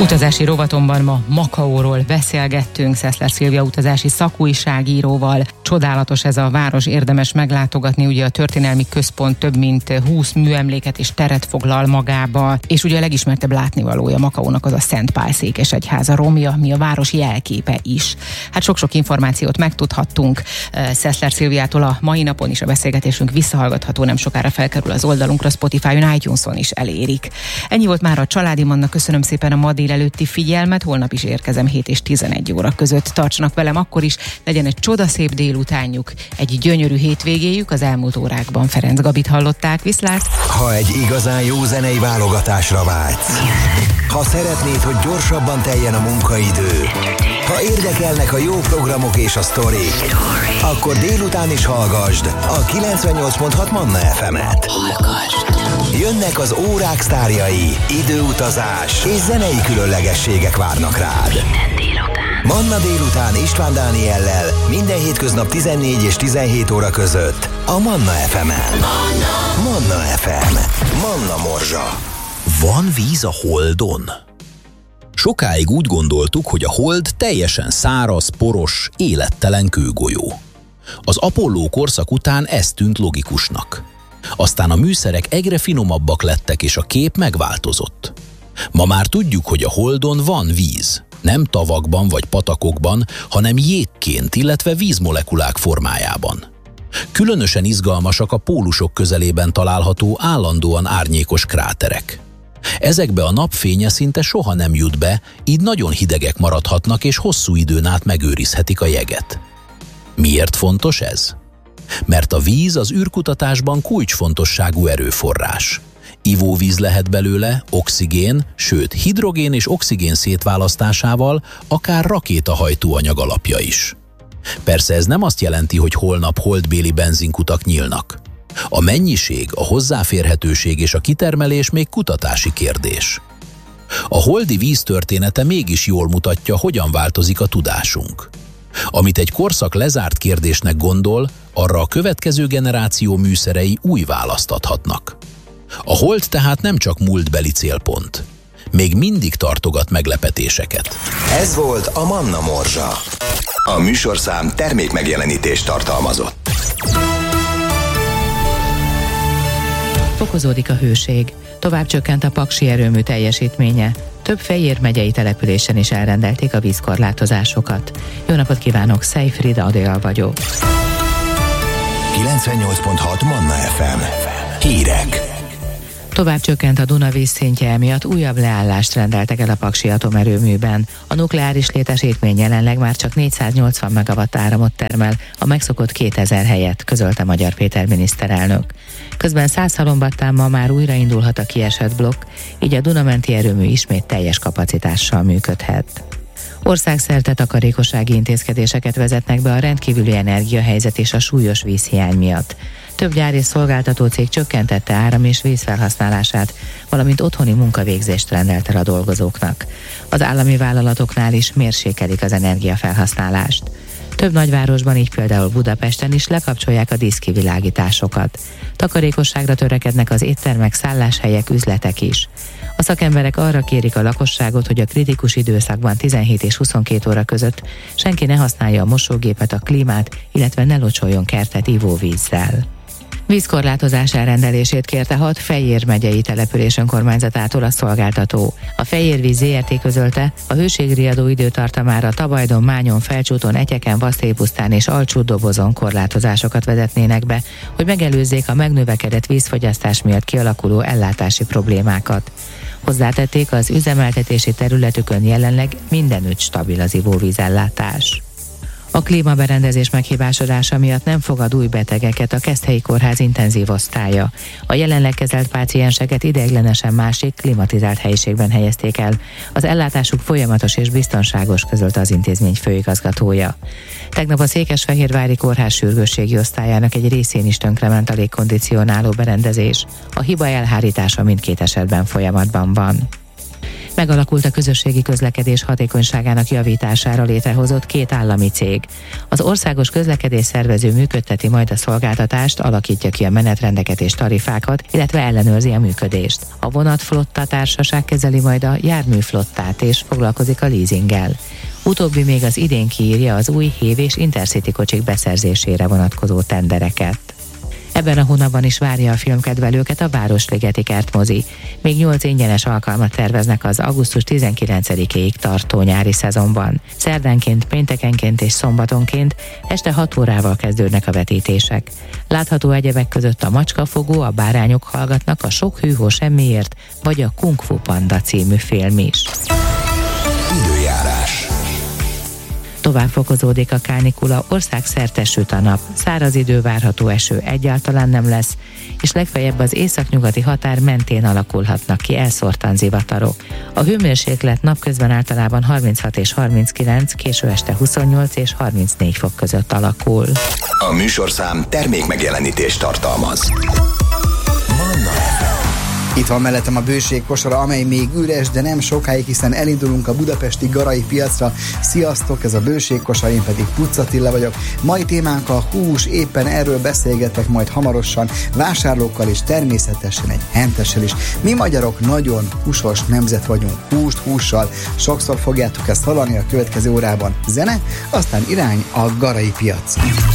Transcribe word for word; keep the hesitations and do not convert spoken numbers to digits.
Utazási rovatomban ma Makaóról beszélgettünk Szeszler Szilvia utazási szakújságíróval. Csodálatos ez a város, érdemes meglátogatni, ugye a történelmi központ több mint húsz műemléket és teret foglal magába, és ugye a legismertebb látnivalója Makaónak az a Szent Pál székesegyháza romja, ami a város jelképe is. Hát sok-sok információt megtudhattunk Szeszler Szilviától a mai napon is, a beszélgetésünk visszahallgatható, nem sokára felkerül az oldalunkra, Spotify-on, iTunes-on is elérik. Ennyi volt már a Családimannak, köszönöm szépen a ma délelőtti figyelmet, holnap is érkezem hét és tizenegy óra között. Tartsanak velem akkor is, legyen egy csodaszép délutánjuk, egy gyönyörű hétvégéjük. Az elmúlt órákban Ferenc Gabit hallották, viszlát! Ha egy igazán jó zenei válogatásra vágysz, ha szeretnéd, hogy gyorsabban teljen a munkaidő, ha érdekelnek a jó programok és a sztorik, akkor délután is hallgasd a kilencvennyolc pont hat Manna ef emet. Jönnek az órák sztárjai, időutazás és zenei különlegességek várnak rád. Manna délután István Dániellel minden hétköznap tizennégy és tizenhét óra között a Manna ef emen. Manna, Manna ef em. Manna Morzsa. Van víz a Holdon? Sokáig úgy gondoltuk, hogy a Hold teljesen száraz, poros, élettelen kőgolyó. Az Apolló korszak után ez tűnt logikusnak. Aztán a műszerek egyre finomabbak lettek, és a kép megváltozott. Ma már tudjuk, hogy a Holdon van víz. Nem tavakban vagy patakokban, hanem jégként, illetve vízmolekulák formájában. Különösen izgalmasak a pólusok közelében található állandóan árnyékos kráterek. Ezekbe a napfénye szinte soha nem jut be, így nagyon hidegek maradhatnak és hosszú időn át megőrizhetik a jeget. Miért fontos ez? Mert a víz az űrkutatásban kulcsfontosságú erőforrás. Ivóvíz lehet belőle, oxigén, sőt hidrogén és oxigén szétválasztásával akár rakétahajtóanyag alapja is. Persze ez nem azt jelenti, hogy holnap holdbéli benzinkutak nyílnak. A mennyiség, a hozzáférhetőség és a kitermelés még kutatási kérdés. A holdi víz története mégis jól mutatja, hogyan változik a tudásunk. Amit egy korszak lezárt kérdésnek gondol, arra a következő generáció műszerei új választ adhatnak. A hold tehát nem csak múltbeli célpont. Még mindig tartogat meglepetéseket. Ez volt a Manna Morzsa. A műsorszám termékmegjelenítést tartalmazott. Fokozódik a hőség, tovább csökkent a Paksi erőmű teljesítménye. Több Fejér megyei településen is elrendelték a vízkorlátozásokat. Jó napot kívánok, Szejfrida Adél vagyok. kilencvennyolc pont hat Manna ef em. Hírek. Tovább csökkent a Duna vízszintje, emiatt újabb leállást rendeltek el a Paksi atomerőműben. A nukleáris létesítmény jelenleg már csak négyszáznyolcvan megawatt áramot termel, a megszokott kétezer helyett, közölte Magyar Péter miniszterelnök. Közben Szászhalombattán ma már újraindulhat a kiesett blokk, így a Dunamenti erőmű ismét teljes kapacitással működhet. Országszerte takarékossági intézkedéseket vezetnek be a rendkívüli energiahelyzet és a súlyos vízhiány miatt. Több gyár és szolgáltató cég csökkentette áram- és vízfelhasználását, valamint otthoni munkavégzést rendelt el a dolgozóknak. Az állami vállalatoknál is mérsékelik az energiafelhasználást. Több nagyvárosban, így például Budapesten is lekapcsolják a díszkivilágításokat. Takarékosságra törekednek az éttermek, szálláshelyek, üzletek is. A szakemberek arra kérik a lakosságot, hogy a kritikus időszakban tizenhét és huszonkét óra között senki ne használja a mosógépet, a klímát, illetve ne locsoljon kertet ivóvízzel. Vízkorlátozás elrendelését kérte hat Fejér megyei település önkormányzatától a szolgáltató. A Fejérvíz zé er té közölte, a hőségriadó időtartamára Tabajdon, Mányon, Felcsúton, Etyeken, Vaszélypusztán és Alcsútdobozon korlátozásokat vezetnének be, hogy megelőzzék a megnövekedett vízfogyasztás miatt kialakuló ellátási problémákat. Hozzátették, az üzemeltetési területükön jelenleg mindenütt stabil az ivóvízellátás. A klímaberendezés meghibásodása miatt nem fogad új betegeket a Keszthelyi Kórház intenzív osztálya. A jelenleg kezelt pácienseket ideiglenesen másik, klimatizált helyiségben helyezték el. Az ellátásuk folyamatos és biztonságos, közölte az intézmény főigazgatója. Tegnap a Székesfehérvári Kórház sürgősségi osztályának egy részén is tönkrement a légkondicionáló berendezés. A hiba elhárítása mindkét esetben folyamatban van. Megalakult a közösségi közlekedés hatékonyságának javítására létrehozott két állami cég. Az országos közlekedés szervező működteti majd a szolgáltatást, alakítja ki a menetrendeket és tarifákat, illetve ellenőrzi a működést. A vonatflotta társaság kezeli majd a járműflottát és foglalkozik a leasinggel. Utóbbi még az idén kiírja az új hév és intercity kocsik beszerzésére vonatkozó tendereket. Ebben a hónapban is várja a filmkedvelőket a Városligeti Kertmozi. Még nyolc ingyenes alkalmat terveznek az augusztus tizenkilencedikéig tartó nyári szezonban. Szerdánként, péntekenként és szombatonként este hat órával kezdődnek a vetítések. Látható egyebek között a Macskafogó, a Bárányok hallgatnak, a Sok hűhó semmiért, vagy a Kung Fu Panda című film is. Időjárás. Tovább fokozódik a kánikula, országszerte süt a nap, száraz idő várható, eső egyáltalán nem lesz, és legfeljebb az északnyugati határ mentén alakulhatnak ki elszórtan zivatarok. A hőmérséklet napközben általában harminchat és harminckilenc, késő este huszonnyolc és harmincnégy fok között alakul. A műsorszám termék megjelenítést tartalmaz. Itt van mellettem a bőség kosara, amely még üres, de nem sokáig, hiszen elindulunk a budapesti garai piacra. Sziasztok, ez a bőség kosara, én pedig Pucz Attila vagyok. Mai témánk a hús, éppen erről beszélgetek majd hamarosan vásárlókkal és természetesen egy hentessel is. Mi magyarok nagyon húsos nemzet vagyunk, húst hússal. Sokszor fogjátok ezt hallani a következő órában. Zene, aztán irány a garai piac.